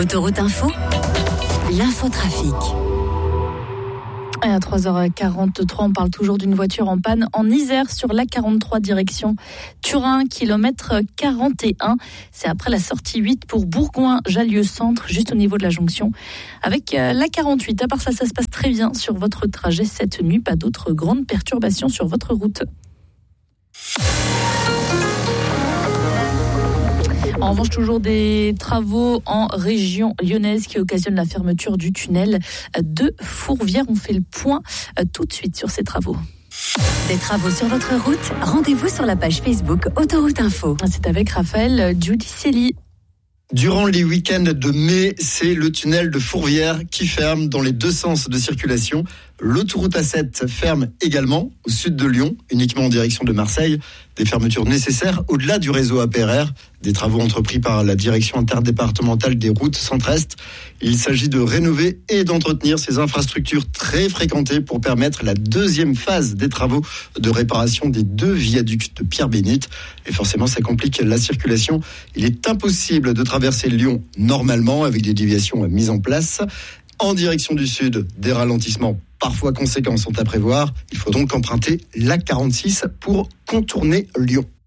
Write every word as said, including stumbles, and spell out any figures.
Autoroute Info, l'infotrafic. Et à trois heures quarante-trois, on parle toujours d'une voiture en panne en Isère sur l'A quarante-trois direction Turin, kilomètre quarante et un. C'est après la sortie huit pour Bourgoin-Jallieu Centre, juste au niveau de la jonction avec l'A quarante-huit. À part ça, ça se passe très bien sur votre trajet cette nuit. Pas d'autres grandes perturbations sur votre route. En revanche, toujours des travaux en région lyonnaise qui occasionnent la fermeture du tunnel de Fourvière. On fait le point tout de suite sur ces travaux. Des travaux sur votre route, rendez-vous sur la page Facebook Autoroute Info. C'est avec Raphaël Giudicelli. Durant les week-ends de mai, c'est le tunnel de Fourvière qui ferme dans les deux sens de circulation. L'autoroute A sept ferme également au sud de Lyon, uniquement en direction de Marseille. Des fermetures nécessaires au-delà du réseau A P R R, des travaux entrepris par la direction interdépartementale des routes Centre-Est. Il s'agit de rénover et d'entretenir ces infrastructures très fréquentées pour permettre la deuxième phase des travaux de réparation des deux viaducs de Pierre-Bénite. Et forcément, ça complique la circulation. Il est impossible de traverser Lyon normalement avec des déviations mises en place. En direction du sud, des ralentissements parfois conséquents sont à prévoir. Il faut donc emprunter l'A quarante-six pour contourner Lyon.